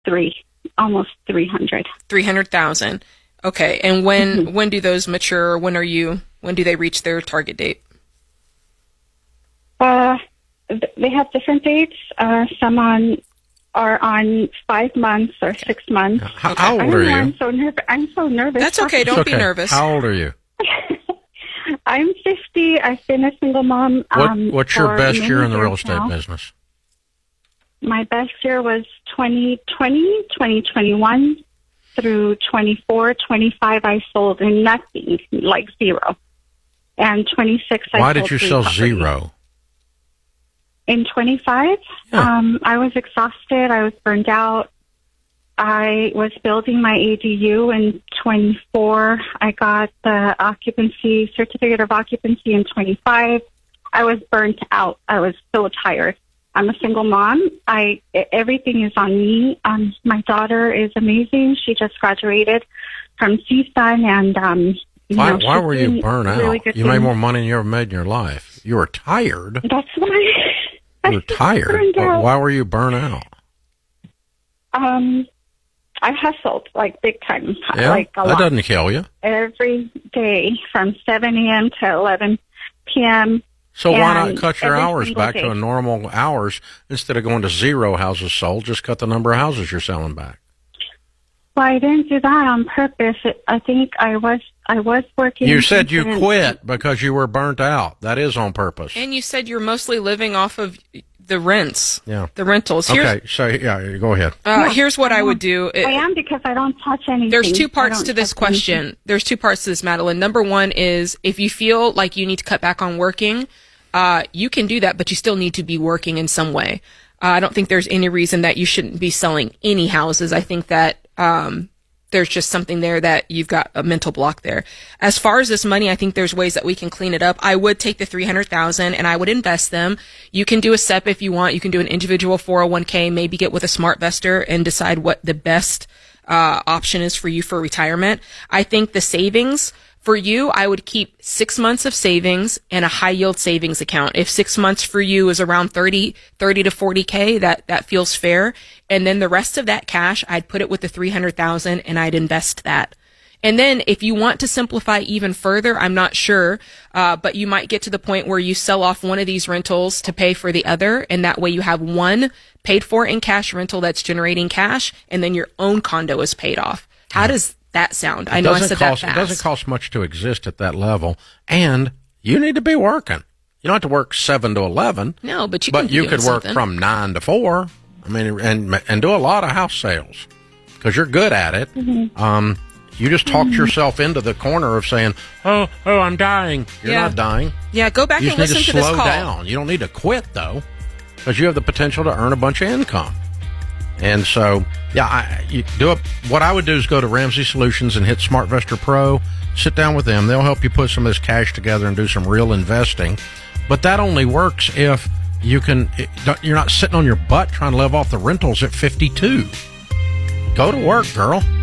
almost 300. 300,000. Okay. And when do those mature? When do they reach their target date? They have different dates. Some are on 5 months or 6 months. How old are you? I'm so nervous. That's okay. Don't be nervous. How old are you? I'm 50. I've been a single mom. What's your best year in the real estate business? My best year was 2020, 2021 through 24, 25. I sold nothing, like zero. And 26, Why did you sell zero? In 25, I was exhausted. I was burned out. I was building my ADU in 24. I got the certificate of occupancy in 25. I was burnt out. I was so tired. I'm a single mom. Everything is on me. My daughter is amazing. She just graduated from CSUN, and why were you burnt out? Really you made more money than you ever made in your life. You were tired. That's why. You were tired. Why were you burnt out? I hustled like big time. Yeah, like a lot. That doesn't kill you. Every day from 7 a.m. to 11 p.m. So why not cut your hours back to a normal hours instead of going to zero houses sold? Just cut the number of houses you're selling back. Well, I didn't do that on purpose. I think I was working. You said you quit because you were burnt out. That is on purpose. And you said you're mostly living off of the rents. Yeah. The rentals. Okay, so go ahead. Here's what I would do. I am, because I don't touch anything. There's two parts to this question. Anything. There's two parts to this, Madeline. Number one is, if you feel like you need to cut back on working, you can do that, but you still need to be working in some way. I don't think there's any reason that you shouldn't be selling any houses. I think that there's just something there that you've got a mental block there. As far as this money, I think there's ways that we can clean it up. I would take the $300,000 and I would invest them. You can do a SEP if you want. You can do an individual 401k, maybe get with a SmartVestor and decide what the best option is for you for retirement. I think the savings for you, I would keep 6 months of savings and a high yield savings account. If 6 months for you is around 30 to 40K, that feels fair. And then the rest of that cash, I'd put it with the 300,000 and I'd invest that. And then if you want to simplify even further, I'm not sure, but you might get to the point where you sell off one of these rentals to pay for the other. And that way you have one paid for in cash rental that's generating cash, and then your own condo is paid off. How does that sound? I know I said that fast. It doesn't cost much to exist at that level, and you need to be working. You don't have to work 7 to 11. No, but you could work from 9 to 4. I mean, and do a lot of house sales because you're good at it. Mm-hmm. You just talked yourself into the corner of saying, "Oh, I'm dying." You're not dying. Yeah, go back and listen to this call. You just need to slow down. You don't need to quit though, because you have the potential to earn a bunch of income. And so, what I would do is go to Ramsey Solutions and hit SmartVestor Pro, sit down with them. They'll help you put some of this cash together and do some real investing. But that only works if you're not sitting on your butt trying to live off the rentals at 52. Go to work, girl.